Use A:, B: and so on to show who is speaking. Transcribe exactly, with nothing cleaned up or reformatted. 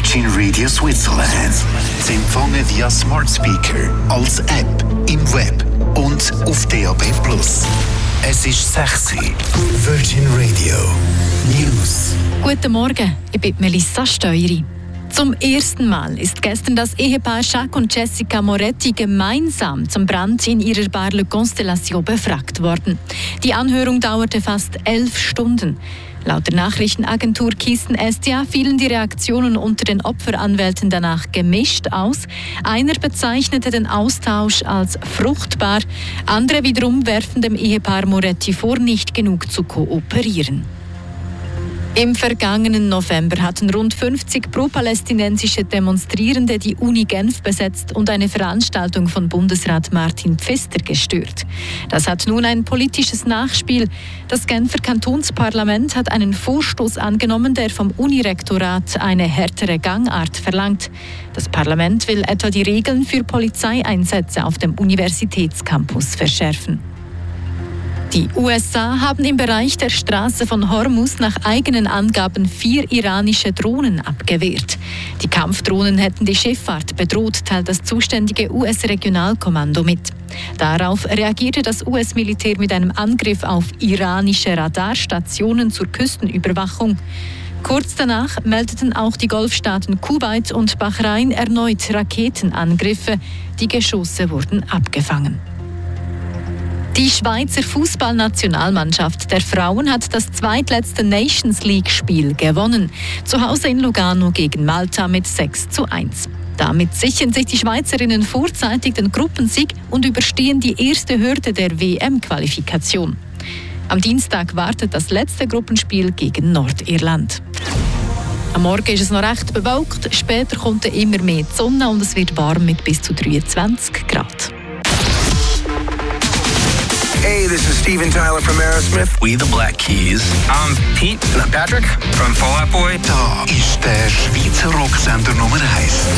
A: Virgin Radio Switzerland. Sie empfangen via Smart Speaker, als App, im Web und auf D A B plus. Es ist sechs Uhr. Virgin Radio News.
B: Guten Morgen, ich bin Melissa Steueri. Zum ersten Mal ist gestern das Ehepaar Jacques und Jessica Moretti gemeinsam zum Brand in ihrer Bar Le Constellation befragt worden. Die Anhörung dauerte fast elf Stunden. Laut der Nachrichtenagentur Kisten S D A fielen die Reaktionen unter den Opferanwälten danach gemischt aus. Einer bezeichnete den Austausch als fruchtbar, andere wiederum werfen dem Ehepaar Moretti vor, nicht genug zu kooperieren. Im vergangenen November hatten rund fünfzig pro-palästinensische Demonstrierende die Uni Genf besetzt und eine Veranstaltung von Bundesrat Martin Pfister gestört. Das hat nun ein politisches Nachspiel. Das Genfer Kantonsparlament hat einen Vorstoß angenommen, der vom Unirektorat eine härtere Gangart verlangt. Das Parlament will etwa die Regeln für Polizeieinsätze auf dem Universitätscampus verschärfen. Die U S A haben im Bereich der Straße von Hormuz nach eigenen Angaben vier iranische Drohnen abgewehrt. Die Kampfdrohnen hätten die Schifffahrt bedroht, teilt das zuständige U S-Regionalkommando mit. Darauf reagierte das U S-Militär mit einem Angriff auf iranische Radarstationen zur Küstenüberwachung. Kurz danach meldeten auch die Golfstaaten Kuwait und Bahrain erneut Raketenangriffe. Die Geschosse wurden abgefangen. Die Schweizer Fußballnationalmannschaft der Frauen hat das zweitletzte Nations League-Spiel gewonnen. Zu Hause in Lugano gegen Malta mit sechs zu eins. Damit sichern sich die Schweizerinnen vorzeitig den Gruppensieg und überstehen die erste Hürde der W M-Qualifikation. Am Dienstag wartet das letzte Gruppenspiel gegen Nordirland. Am Morgen ist es noch recht bewölkt, später kommt immer mehr die Sonne und es wird warm mit bis zu dreiundzwanzig Grad.
C: Hey, this is Steven Tyler from Aerosmith.
D: We the Black Keys.
C: I'm Pete. And I'm Patrick from Fall Out Boy.
A: Da ist der Schweizer Rocksender Nummer eins.